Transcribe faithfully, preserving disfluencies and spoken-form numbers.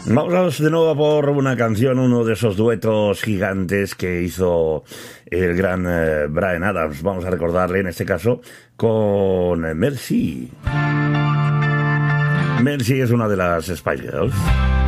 Vamos de nuevo por una canción, uno de esos duetos gigantes que hizo el gran eh, Bryan Adams. Vamos a recordarle en este caso con Mercy. Mercy es una de las Spice Girls.